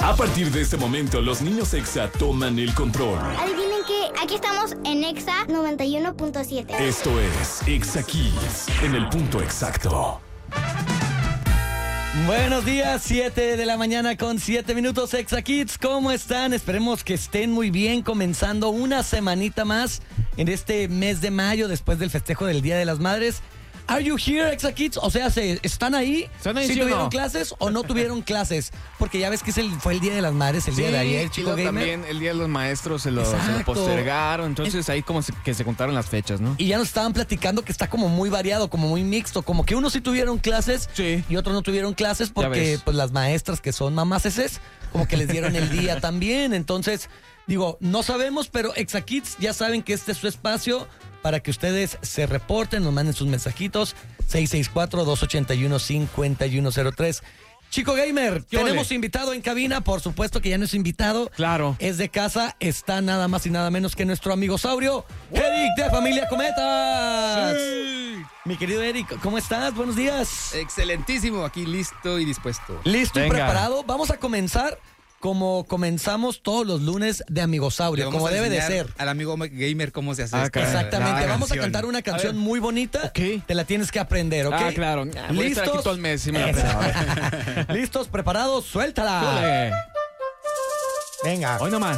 A partir de este momento, los niños Exa toman el control. Adivinen que aquí estamos en Exa 91.7. Esto es Exa Kids, en el punto exacto. Buenos días, 7 de la mañana con 7 minutos, Exa Kids, ¿cómo están? Esperemos que estén muy bien, comenzando una semanita más en este mes de mayo, después del festejo del Día de las Madres. ¿Are you here, Exa Kids? O sea, ¿están ahí? ¿Sí tuvieron clases o no tuvieron clases? Porque ya ves que fue el Día de las Madres, el día de ayer, Chico Gamer. También el Día de los Maestros se lo postergaron, entonces ahí como que se contaron las fechas, ¿no? Y ya nos estaban platicando que está como muy variado, como muy mixto, como que unos sí tuvieron clases y otros no tuvieron clases porque pues las maestras que son mamaceses, como que les dieron el día también. Entonces, digo, no sabemos, pero Exa Kids ya saben que este es su espacio para que ustedes se reporten, nos manden sus mensajitos, 664-281-5103. Chico Gamer, tenemos invitado en cabina, por supuesto que ya no es invitado. Claro. Es de casa, está nada más y nada menos que nuestro amigo Saurio, Eric de Familia Cometas. Sí. Mi querido Eric, ¿cómo estás? Buenos días. Excelentísimo, aquí listo y dispuesto. Listo y preparado. Vamos a comenzar como comenzamos todos los lunes de Amigosaurio, como debe de ser. Al amigo gamer cómo se hace esto. Exactamente, vamos a cantar una canción muy bonita. Te la tienes que aprender, ¿ok? Ah, claro. ¿Listos? Aquí todo el mes, sí me la ¿Listos? ¿Preparados? ¡Suéltala! ¡Dale! Venga. Hoy nomás.